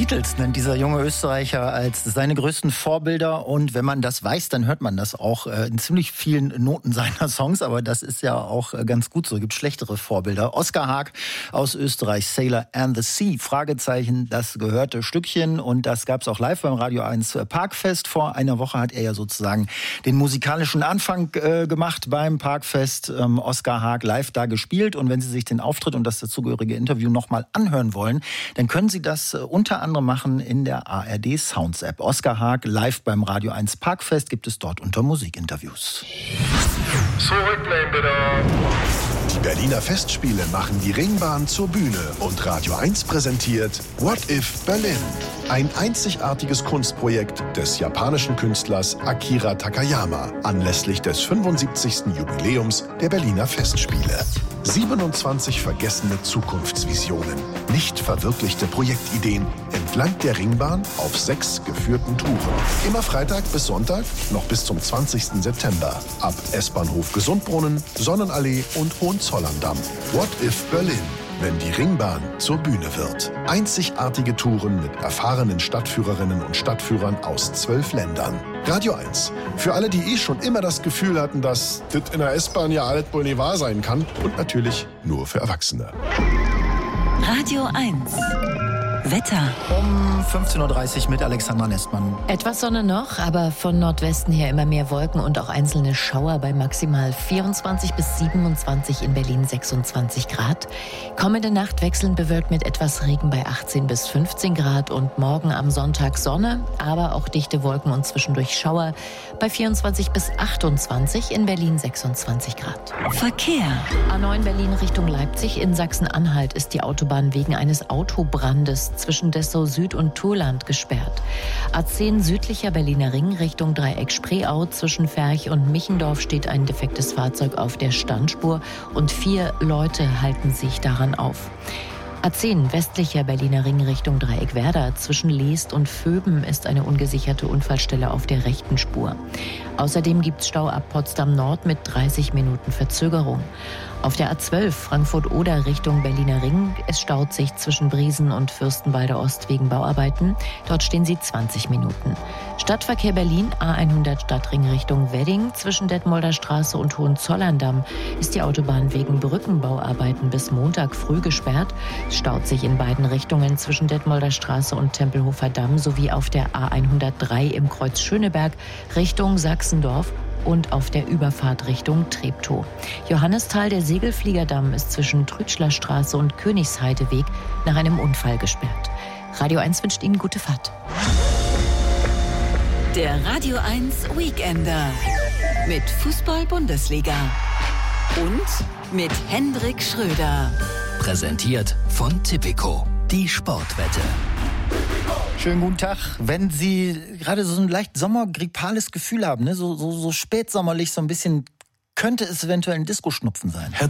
Beatles nennt dieser junge Österreicher als seine größten Vorbilder. Und wenn man das weiß, dann hört man das auch in ziemlich vielen Noten seiner Songs. Aber das ist ja auch ganz gut so. Es gibt schlechtere Vorbilder. Oskar Haag aus Österreich, Sailor and the Sea. Fragezeichen, das gehörte Stückchen. Und das gab es auch live beim Radio 1 Parkfest. Vor einer Woche hat er ja sozusagen den musikalischen Anfang gemacht beim Parkfest. Oskar Haag live da gespielt. Und wenn Sie sich den Auftritt und das dazugehörige Interview nochmal anhören wollen, dann können Sie das unter anderem machen in der ARD Sounds App. Oskar Haag live beim Radio 1 Parkfest gibt es dort unter Musikinterviews. Zurücklehnen bitte. Die Berliner Festspiele machen die Ringbahn zur Bühne und Radio 1 präsentiert What If Berlin? Ein einzigartiges Kunstprojekt des japanischen Künstlers Akira Takayama anlässlich des 75. Jubiläums der Berliner Festspiele. 27 vergessene Zukunftsvisionen, nicht verwirklichte Projektideen entlang der Ringbahn auf 6 geführten Touren. Immer Freitag bis Sonntag, noch bis zum 20. September. Ab S-Bahnhof Gesundbrunnen, Sonnenallee und Hohenzollern-Damm. What if Berlin? Wenn die Ringbahn zur Bühne wird. Einzigartige Touren mit erfahrenen Stadtführerinnen und Stadtführern aus 12 Ländern. Radio 1. Für alle, die schon immer das Gefühl hatten, dass das in der S-Bahn ja alles wohl nicht wahr sein kann. Und natürlich nur für Erwachsene. Radio 1. Wetter. Um 15.30 Uhr mit Alexandra Nestmann. Etwas Sonne noch, aber von Nordwesten her immer mehr Wolken und auch einzelne Schauer bei maximal 24 bis 27, in Berlin 26 Grad. Kommende Nacht wechselnd bewölkt mit etwas Regen bei 18 bis 15 Grad und morgen am Sonntag Sonne, aber auch dichte Wolken und zwischendurch Schauer bei 24 bis 28, in Berlin 26 Grad. Verkehr. A9 Berlin Richtung Leipzig. In Sachsen-Anhalt ist die Autobahn wegen eines Autobrandes zwischen Dessau Süd und Turland gesperrt. A10 südlicher Berliner Ring Richtung Dreieck Spreeau. Zwischen Ferch und Michendorf steht ein defektes Fahrzeug auf der Standspur und 4 Leute halten sich daran auf. A10 westlicher Berliner Ring Richtung Dreieck Werder. Zwischen Leest und Vöben ist eine ungesicherte Unfallstelle auf der rechten Spur. Außerdem gibt's Stau ab Potsdam Nord mit 30 Minuten Verzögerung. Auf der A12 Frankfurt-Oder Richtung Berliner Ring. Es staut sich zwischen Briesen und Fürstenwalde Ost wegen Bauarbeiten. Dort stehen Sie 20 Minuten. Stadtverkehr Berlin, A100 Stadtring Richtung Wedding. Zwischen Detmolder Straße und Hohenzollern-Damm ist die Autobahn wegen Brückenbauarbeiten bis Montag früh gesperrt. Es staut sich in beiden Richtungen zwischen Detmolder Straße und Tempelhofer Damm sowie auf der A103 im Kreuz Schöneberg Richtung Sachsendorf und auf der Überfahrt Richtung Treptow. Johannisthal, der Segelfliegerdamm, ist zwischen Trütschlerstraße und Königsheideweg nach einem Unfall gesperrt. Radio 1 wünscht Ihnen gute Fahrt. Der Radio 1 Weekender mit Fußball-Bundesliga und mit Hendrik Schröder. Präsentiert von Tipico, die Sportwette. Schönen guten Tag. Wenn Sie gerade so ein leicht sommergrippales Gefühl haben, ne? so spätsommerlich, so ein bisschen, könnte es eventuell ein Disco-Schnupfen sein.